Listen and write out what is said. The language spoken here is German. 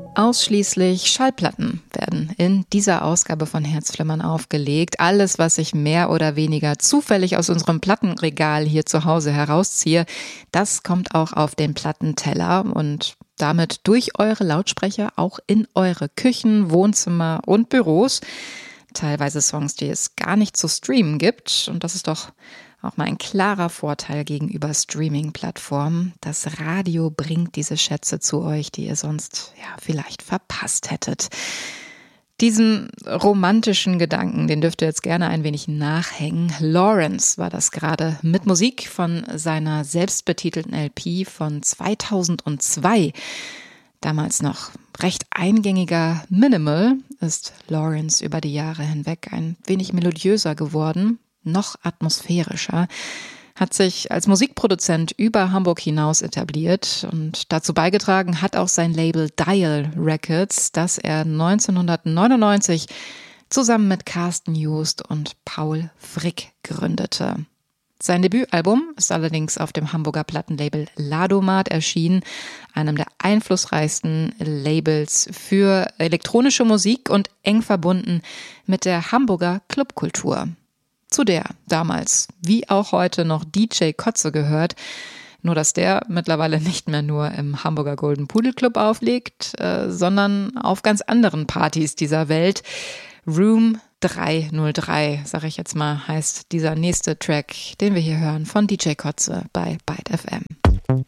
Ausschließlich Schallplatten werden in dieser Ausgabe von Herzflimmern aufgelegt. Alles, was ich mehr oder weniger zufällig aus unserem Plattenregal hier zu Hause herausziehe, das kommt auch auf den Plattenteller und damit durch eure Lautsprecher auch in eure Küchen, Wohnzimmer und Büros. Teilweise Songs, die es gar nicht zu streamen gibt. Und das ist doch auch mal ein klarer Vorteil gegenüber Streaming-Plattformen. Das Radio bringt diese Schätze zu euch, die ihr sonst vielleicht verpasst hättet. Diesen romantischen Gedanken, den dürft ihr jetzt gerne ein wenig nachhängen. Lawrence war das gerade mit Musik von seiner selbstbetitelten LP von 2002. Damals noch recht eingängiger Minimal ist Lawrence über die Jahre hinweg ein wenig melodiöser geworden, noch atmosphärischer, hat sich als Musikproduzent über Hamburg hinaus etabliert und dazu beigetragen hat auch sein Label Dial Records, das er 1999 zusammen mit Carsten Just und Paul Frick gründete. Sein Debütalbum ist allerdings auf dem Hamburger Plattenlabel Ladomat erschienen, einem der einflussreichsten Labels für elektronische Musik und eng verbunden mit der Hamburger Clubkultur, zu der damals wie auch heute noch DJ Kotze gehört, nur dass der mittlerweile nicht mehr nur im Hamburger Golden Pudel Club auflegt, sondern auf ganz anderen Partys dieser Welt. Room 303, sag ich jetzt mal, heißt dieser nächste Track, den wir hier hören von DJ Kotze bei Byte FM.